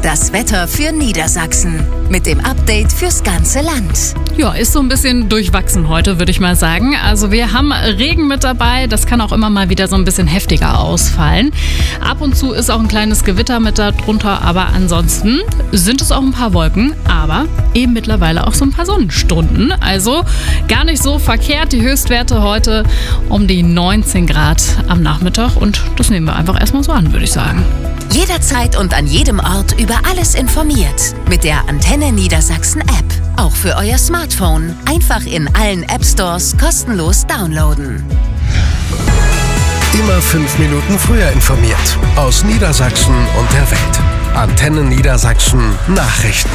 Das Wetter für Niedersachsen mit dem Update fürs ganze Land. Ja, ist so ein bisschen durchwachsen heute, würde ich mal sagen. Also wir haben Regen mit dabei, das kann auch immer mal wieder so ein bisschen heftiger ausfallen. Ab und zu ist auch ein kleines Gewitter mit darunter, aber ansonsten sind es auch ein paar Wolken, aber eben mittlerweile auch so ein paar Sonnenstunden. Also gar nicht so verkehrt, die Höchstwerte heute um die 19 Grad am Nachmittag und das nehmen wir einfach erstmal so an, würde ich sagen. Jederzeit und an jedem Ort über alles informiert. Mit der Antenne Niedersachsen App. Auch für euer Smartphone. Einfach in allen App Stores kostenlos downloaden. Immer 5 Minuten früher informiert. Aus Niedersachsen und der Welt. Antenne Niedersachsen Nachrichten.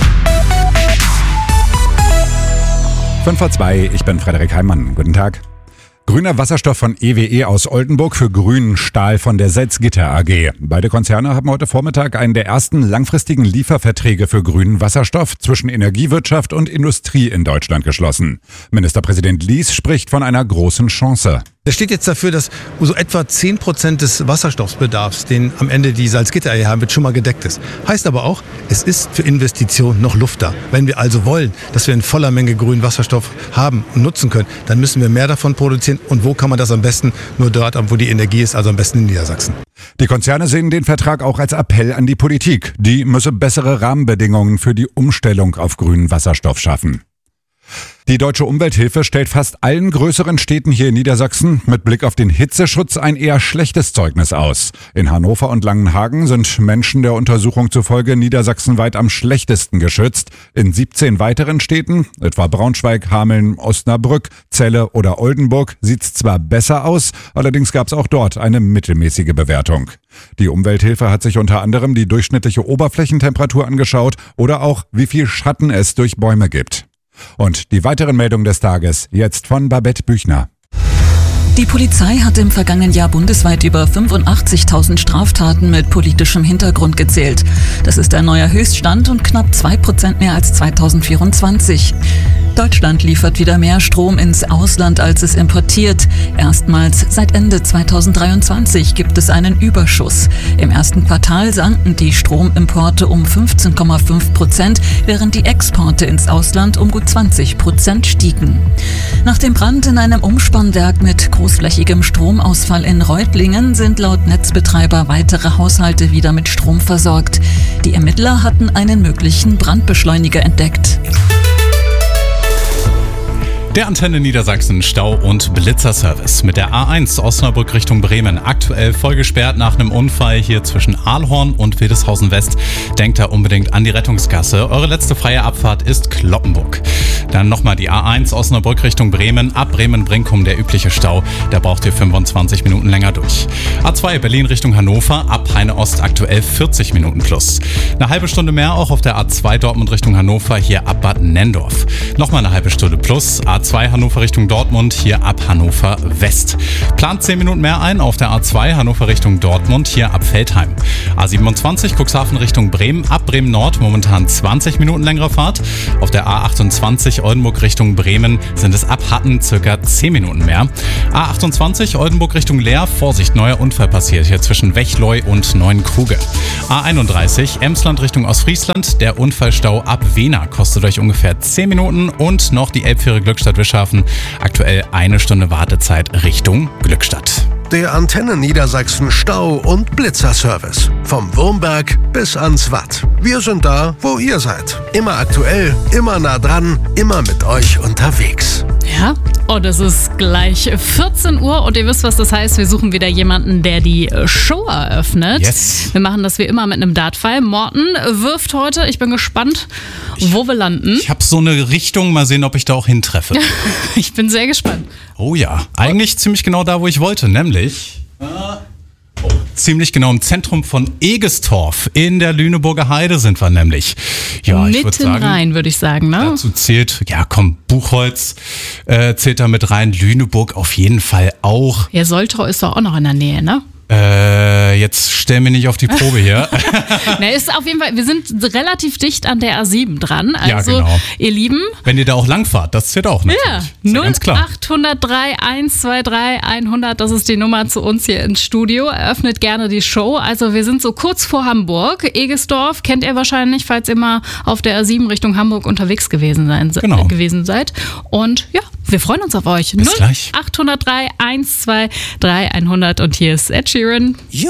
5:02, ich bin Frederik Heimann. Guten Tag. Grüner Wasserstoff von EWE aus Oldenburg für grünen Stahl von der Salzgitter AG. Beide Konzerne haben heute Vormittag einen der ersten langfristigen Lieferverträge für grünen Wasserstoff zwischen Energiewirtschaft und Industrie in Deutschland geschlossen. Ministerpräsident Lies spricht von einer großen Chance. Das steht jetzt dafür, dass so etwa 10% des Wasserstoffbedarfs, den am Ende die Salzgitter haben wird, schon mal gedeckt ist. Heißt aber auch, es ist für Investitionen noch Luft da. Wenn wir also wollen, dass wir in voller Menge grünen Wasserstoff haben und nutzen können, dann müssen wir mehr davon produzieren. Und wo kann man das am besten? Nur dort, wo die Energie ist, also am besten in Niedersachsen. Die Konzerne sehen den Vertrag auch als Appell an die Politik. Die müsse bessere Rahmenbedingungen für die Umstellung auf grünen Wasserstoff schaffen. Die Deutsche Umwelthilfe stellt fast allen größeren Städten hier in Niedersachsen mit Blick auf den Hitzeschutz ein eher schlechtes Zeugnis aus. In Hannover und Langenhagen sind Menschen der Untersuchung zufolge niedersachsenweit am schlechtesten geschützt. In 17 weiteren Städten, etwa Braunschweig, Hameln, Osnabrück, Celle oder Oldenburg, sieht's zwar besser aus, allerdings gab's auch dort eine mittelmäßige Bewertung. Die Umwelthilfe hat sich unter anderem die durchschnittliche Oberflächentemperatur angeschaut oder auch, wie viel Schatten es durch Bäume gibt. Und die weiteren Meldungen des Tages jetzt von Babette Büchner. Die Polizei hat im vergangenen Jahr bundesweit über 85.000 Straftaten mit politischem Hintergrund gezählt. Das ist ein neuer Höchststand und knapp 2% mehr als 2024. Deutschland liefert wieder mehr Strom ins Ausland, als es importiert. Erstmals seit Ende 2023 gibt es einen Überschuss. Im ersten Quartal sanken die Stromimporte um 15,5%, während die Exporte ins Ausland um gut 20% stiegen. Nach dem Brand in einem Umspannwerk mit großflächigem Stromausfall in Reutlingen sind laut Netzbetreiber weitere Haushalte wieder mit Strom versorgt. Die Ermittler hatten einen möglichen Brandbeschleuniger entdeckt. Der Antenne Niedersachsen Stau- und Blitzerservice mit der A1 Osnabrück Richtung Bremen. Aktuell voll gesperrt nach einem Unfall hier zwischen Ahlhorn und Wildeshausen West. Denkt da unbedingt an die Rettungsgasse. Eure letzte freie Abfahrt ist Kloppenburg. Dann nochmal die A1 Osnabrück Richtung Bremen. Ab Bremen-Brinkum der übliche Stau. Da braucht ihr 25 Minuten länger durch. A2 Berlin Richtung Hannover. Ab Heine Ost aktuell 40 Minuten plus. Eine halbe Stunde mehr auch auf der A2 Dortmund Richtung Hannover. Hier ab Bad Nendorf. Nochmal eine halbe Stunde plus. A2 Hannover Richtung Dortmund, hier ab Hannover West. Plant 10 Minuten mehr ein auf der A2 Hannover Richtung Dortmund, hier ab Veltheim. A27 Cuxhaven Richtung Bremen, ab Bremen Nord momentan 20 Minuten längere Fahrt. Auf der A28 Oldenburg Richtung Bremen sind es ab Hatten circa 10 Minuten mehr. A28 Oldenburg Richtung Leer, Vorsicht, neuer Unfall passiert hier zwischen Wechleu und Neuenkruge. A31 Emsland Richtung Ostfriesland, der Unfallstau ab Wena kostet euch ungefähr 10 Minuten und noch die Elbfähre Glückstadt-Wischhafen. Aktuell 1 Stunde Wartezeit Richtung Glückstadt. Der Antenne Niedersachsen Stau- und Blitzerservice. Vom Wurmberg bis ans Watt. Wir sind da, wo ihr seid. Immer aktuell, immer nah dran, immer mit euch unterwegs. Ja, und es ist gleich 14 Uhr und ihr wisst, was das heißt. Wir suchen wieder jemanden, der die Show eröffnet. Yes. Wir machen das wie immer mit einem Dartpfeil. Morten wirft heute. Ich bin gespannt, wo wir landen. Ich habe so eine Richtung, mal sehen, ob ich da auch hintreffe. Ich bin sehr gespannt. Oh ja, eigentlich ziemlich genau da, wo ich wollte, nämlich ziemlich genau im Zentrum von Egestorf. In der Lüneburger Heide sind wir nämlich. Ja, ich würde sagen, rein, würde ich sagen, ne? Dazu zählt, Buchholz zählt da mit rein, Lüneburg auf jeden Fall auch. Ja, Soltau ist doch auch noch in der Nähe, ne? Jetzt stell mich nicht auf die Probe hier. Ist auf jeden Fall, wir sind relativ dicht an der A7 dran. Also, ja, genau. Ihr Lieben. Wenn ihr da auch langfahrt, das zählt auch natürlich. Ja, Ganz klar. 0803 123 100, das ist die Nummer zu uns hier ins Studio. Eröffnet gerne die Show. Also wir sind so kurz vor Hamburg. Egesdorf kennt ihr wahrscheinlich, falls ihr mal auf der A7 Richtung Hamburg unterwegs gewesen seid. Und ja, wir freuen uns auf euch. Bis gleich. 0803 123 100 und hier ist Ed Sheeran.